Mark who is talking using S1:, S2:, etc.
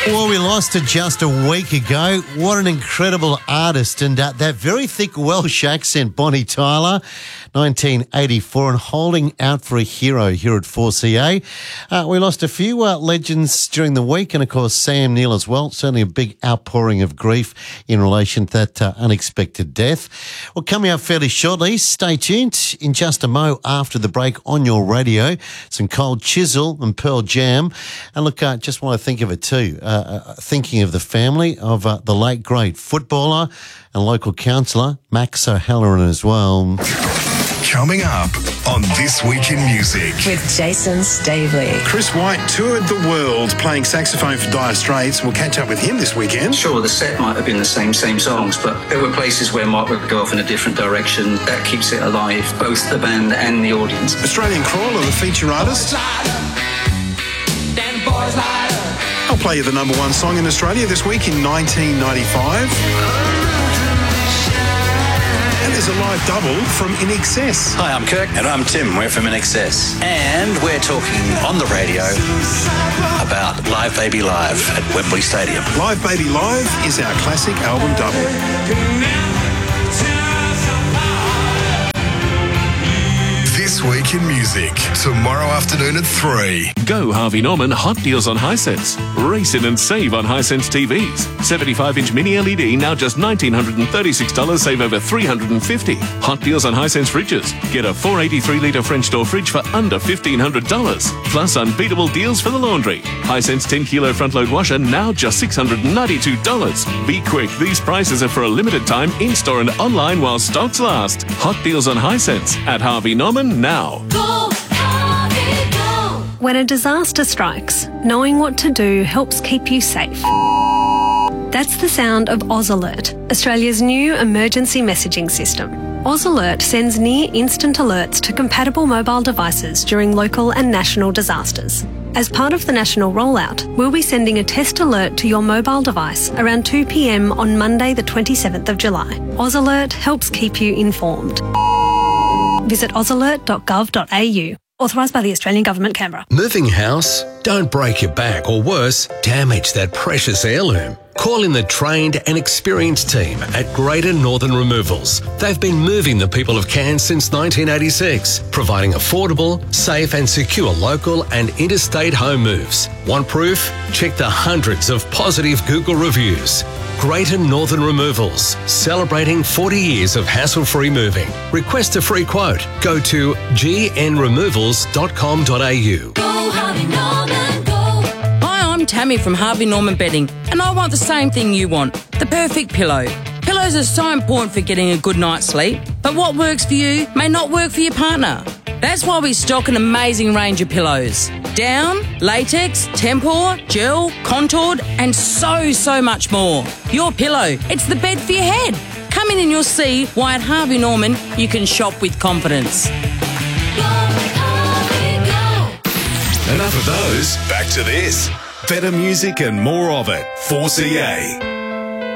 S1: Well, we lost her just a week ago. What an incredible artist. And that very thick Welsh accent, Bonnie Tyler, 1984, and holding out for a hero here at 4CA. We lost a few legends during the week, and of course Sam Neill as well. Certainly a big outpouring of grief in relation to that unexpected death. Well, coming up fairly shortly, stay tuned. In just a mo after the break on your radio, some Cold Chisel and Pearl Jam. And look, just want to think of it too. Thinking of the family of the late great footballer and local councillor Max O'Halloran as well.
S2: Coming up on This Week in Music
S3: with Jason Stavely.
S4: Chris White toured the world playing saxophone for Dire Straits. We'll catch up with him this weekend.
S5: Sure, the set might have been the same songs, but there were places where Mark would go off in a different direction. That keeps it alive, both the band and the audience.
S4: Australian Crawler, the feature artist. I'll play you the number one song in Australia this week in 1995. And there's a live double from In Excess.
S6: Hi, I'm Kirk. And I'm Tim. We're from In Excess. And we're talking on the radio about Live Baby Live at Wembley Stadium.
S4: Live Baby Live is our classic album double.
S2: This Week in Music, tomorrow afternoon at 3.
S7: Go Harvey Norman Hot Deals on Hisense. Race in and save on Hisense TVs. 75-inch mini LED, now just $1,936, save over $350. Hot Deals on Hisense fridges. Get a 483-litre French door fridge for under $1,500. Plus unbeatable deals for the laundry. Hisense 10-kilo front-load washer, now just $692. Be quick, these prices are for a limited time in-store and online while stocks last. Hot Deals on Hisense at Harvey Norman now.
S8: Go, Harvey, go. When a disaster strikes, knowing what to do helps keep you safe. That's the sound of Oz Alert, Australia's new emergency messaging system. Oz Alert sends near-instant alerts to compatible mobile devices during local and national disasters. As part of the national rollout, we'll be sending a test alert to your mobile device around 2 p.m. on Monday the 27th of July. Oz Alert helps keep you informed. Visit ozalert.gov.au. Authorised by the Australian Government, Canberra.
S9: Moving house? Don't break your back or worse, damage that precious heirloom. Call in the trained and experienced team at Greater Northern Removals. They've been moving the people of Cairns since 1986, providing affordable, safe and secure local and interstate home moves. Want proof? Check the hundreds of positive Google reviews. Greater Northern Removals, celebrating 40 years of hassle-free moving. Request a free quote. Go to gnremovals.com.au.
S8: Go, Harvey Norman, go.
S10: Hi, I'm Tammy from Harvey Norman Bedding, and I want the same thing you want, the perfect pillow. Pillows are so important for getting a good night's sleep, but what works for you may not work for your partner. That's why we stock an amazing range of pillows. Down, latex, tempur, gel, contoured, and so much more. Your pillow, it's the bed for your head. Come in and you'll see why at Harvey Norman you can shop with confidence.
S8: Go, Harvey, go.
S2: Enough of those. Back to this. Better music and more of it. 4CA.